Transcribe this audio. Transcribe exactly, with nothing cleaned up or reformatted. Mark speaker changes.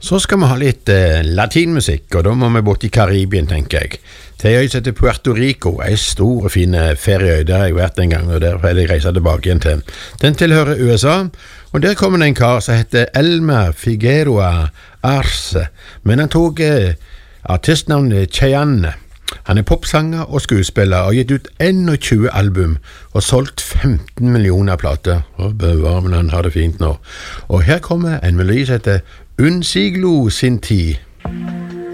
Speaker 1: Så skal vi ha litt eh, latinmusikk, og da må vi bort i Karibien, tenker jeg. Til øy som heter Puerto Rico, en stor og fin ferieøy, der har jeg vært en gang, og der får jeg reise tilbake igjen til. Den tilhører U S A, og der kommer det en kar som heter Elmer Figueroa Arce, men han tok eh, artistnavnet Cheyenne. Han er popsanger og skuespiller, og har gitt ut tjueen album, og solgt femten millioner plater. Og bevar, men han har det fint nå. Og her kommer en melodi som heter Un siglo sin tid.